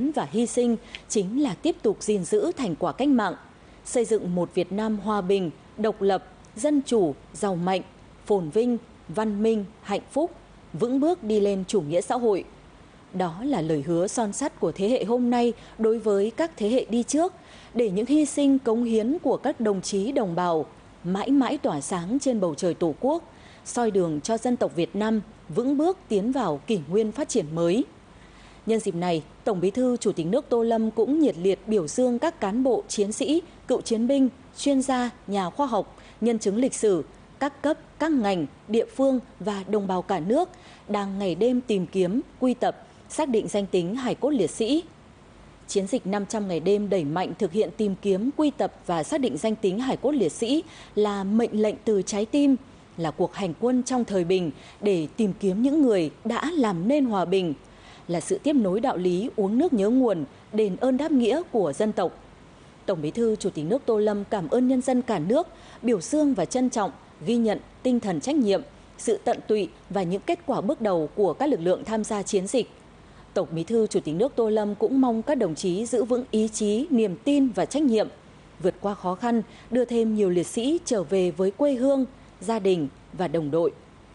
hiến và hy sinh chính là tiếp tục gìn giữ thành quả cách mạng, xây dựng một Việt Nam hòa bình, độc lập, dân chủ, giàu mạnh, phồn vinh, văn minh, hạnh phúc, vững bước đi lên chủ nghĩa xã hội. Đó là lời hứa son sắt của thế hệ hôm nay đối với các thế hệ đi trước, để những hy sinh cống hiến của các đồng chí đồng bào mãi mãi tỏa sáng trên bầu trời Tổ quốc, soi đường cho dân tộc Việt Nam vững bước tiến vào kỷ nguyên phát triển mới. Nhân dịp này, Tổng Bí thư Chủ tịch nước Tô Lâm cũng nhiệt liệt biểu dương các cán bộ, chiến sĩ, cựu chiến binh, chuyên gia, nhà khoa học, nhân chứng lịch sử, các cấp, các ngành, địa phương và đồng bào cả nước đang ngày đêm tìm kiếm, quy tập, xác định danh tính hài cốt liệt sĩ. Chiến dịch 500 ngày đêm đẩy mạnh thực hiện tìm kiếm, quy tập và xác định danh tính hài cốt liệt sĩ là mệnh lệnh từ trái tim, là cuộc hành quân trong thời bình để tìm kiếm những người đã làm nên hòa bình, là sự tiếp nối đạo lý uống nước nhớ nguồn, đền ơn đáp nghĩa của dân tộc. Tổng Bí thư Chủ tịch nước Tô Lâm cảm ơn nhân dân cả nước, biểu dương và trân trọng, ghi nhận tinh thần trách nhiệm, sự tận tụy và những kết quả bước đầu của các lực lượng tham gia chiến dịch. Tổng Bí thư Chủ tịch nước Tô Lâm cũng mong các đồng chí giữ vững ý chí, niềm tin và trách nhiệm, vượt qua khó khăn, đưa thêm nhiều liệt sĩ trở về với quê hương, gia đình và đồng đội.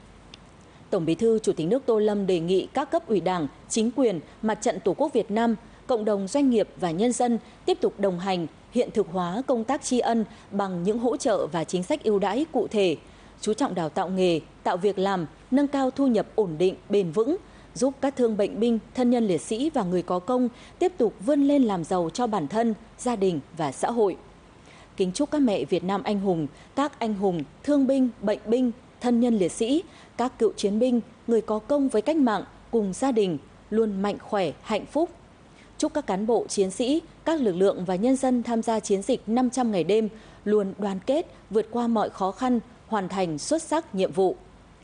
Tổng Bí thư Chủ tịch nước Tô Lâm đề nghị các cấp ủy Đảng, chính quyền, Mặt trận Tổ quốc Việt Nam, cộng đồng doanh nghiệp và nhân dân tiếp tục đồng hành, hiện thực hóa công tác tri ân bằng những hỗ trợ và chính sách ưu đãi cụ thể, chú trọng đào tạo nghề, tạo việc làm, nâng cao thu nhập ổn định, bền vững, giúp các thương bệnh binh, thân nhân liệt sĩ và người có công tiếp tục vươn lên làm giàu cho bản thân, gia đình và xã hội. Kính chúc các mẹ Việt Nam anh hùng, các anh hùng, thương binh, bệnh binh, thân nhân liệt sĩ, các cựu chiến binh, người có công với cách mạng cùng gia đình luôn mạnh khỏe, hạnh phúc. Chúc các cán bộ, chiến sĩ, các lực lượng và nhân dân tham gia chiến dịch 500 ngày đêm luôn đoàn kết, vượt qua mọi khó khăn, hoàn thành xuất sắc nhiệm vụ.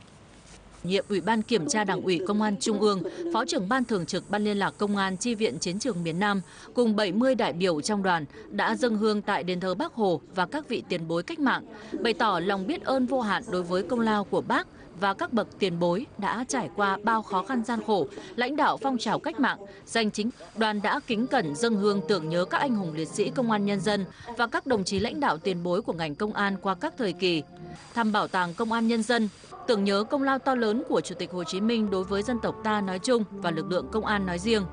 Nhiệm Ủy ban Kiểm tra Đảng ủy Công an Trung ương, Phó trưởng Ban Thường trực Ban Liên lạc Công an Chi viện Chiến trường miền Nam cùng 70 đại biểu trong đoàn đã dâng hương tại đền thờ Bác Hồ và các vị tiền bối cách mạng, bày tỏ lòng biết ơn vô hạn đối với công lao của Bác và các bậc tiền bối đã trải qua bao khó khăn gian khổ, lãnh đạo phong trào cách mạng, giành chính. Đoàn đã kính cẩn dâng hương tưởng nhớ các anh hùng liệt sĩ công an nhân dân và các đồng chí lãnh đạo tiền bối của ngành công an qua các thời kỳ, thăm bảo tàng Công an Nhân dân, tưởng nhớ công lao to lớn của Chủ tịch Hồ Chí Minh đối với dân tộc ta nói chung và lực lượng công an nói riêng.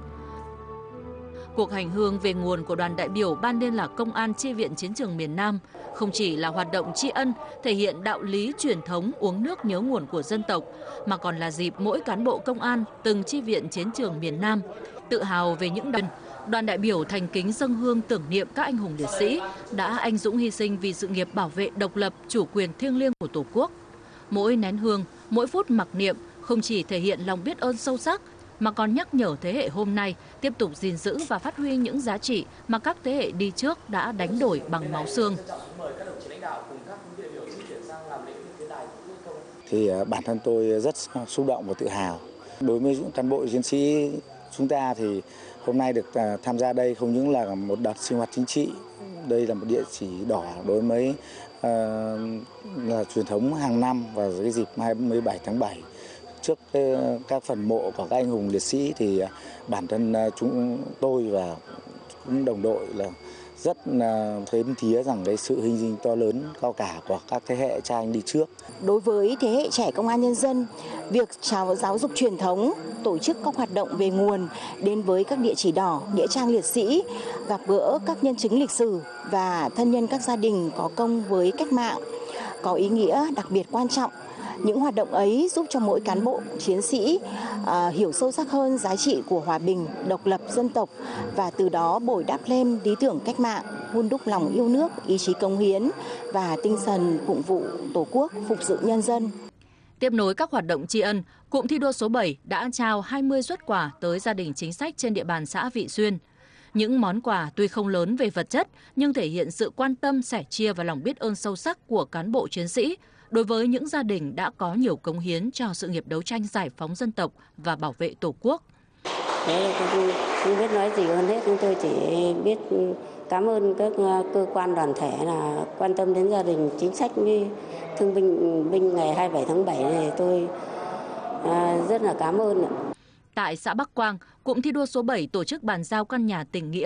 Cuộc hành hương về nguồn của đoàn đại biểu Ban Liên lạc Công an Chi viện Chiến trường miền Nam không chỉ là hoạt động tri ân, thể hiện đạo lý truyền thống uống nước nhớ nguồn của dân tộc, mà còn là dịp mỗi cán bộ công an từng chi viện chiến trường miền Nam tự hào về những đoàn đại biểu thành kính dâng hương tưởng niệm các anh hùng liệt sĩ đã anh dũng hy sinh vì sự nghiệp bảo vệ độc lập, chủ quyền thiêng liêng của Tổ quốc. Mỗi nén hương, mỗi phút mặc niệm không chỉ thể hiện lòng biết ơn sâu sắc, mà còn nhắc nhở thế hệ hôm nay tiếp tục gìn giữ và phát huy những giá trị mà các thế hệ đi trước đã đánh đổi bằng máu xương. Thì bản thân tôi rất xúc động và tự hào. Đối với những cán bộ chiến sĩ chúng ta thì hôm nay được tham gia đây không những là một đợt sinh hoạt chính trị, đây là một địa chỉ đỏ đối với là truyền thống hàng năm vào cái dịp 27 tháng 7 trước các phần mộ của các anh hùng liệt sĩ thì bản thân chúng tôi và cũng đồng đội là rất thấm thía rằng cái sự hy sinh to lớn cao cả của các thế hệ cha anh đi trước. Đối với thế hệ trẻ công an nhân dân, việc giáo dục truyền thống, tổ chức các hoạt động về nguồn đến với các địa chỉ đỏ, nghĩa trang liệt sĩ, gặp gỡ các nhân chứng lịch sử và thân nhân các gia đình có công với cách mạng có ý nghĩa đặc biệt quan trọng. Những hoạt động ấy giúp cho mỗi cán bộ, chiến sĩ hiểu sâu sắc hơn giá trị của hòa bình, độc lập dân tộc và từ đó bồi đắp lên lý tưởng cách mạng, hun đúc lòng yêu nước, ý chí cống hiến và tinh thần phụng vụ Tổ quốc, phục sự nhân dân. Tiếp nối các hoạt động tri ân, cụm thi đua số 7 đã trao 20 suất quà tới gia đình chính sách trên địa bàn xã Vị Xuyên. Những món quà tuy không lớn về vật chất nhưng thể hiện sự quan tâm, sẻ chia và lòng biết ơn sâu sắc của cán bộ chiến sĩ đối với những gia đình đã có nhiều cống hiến cho sự nghiệp đấu tranh giải phóng dân tộc và bảo vệ Tổ quốc. Không biết nói gì hơn hết, chúng tôi chỉ biết cảm ơn các cơ quan đoàn thể là quan tâm đến gia đình chính sách với thương binh ngày 27 tháng 7 này, tôi rất là cảm ơn. Tại xã Bắc Quang, cụm thi đua số 7 tổ chức bàn giao căn nhà tình nghĩa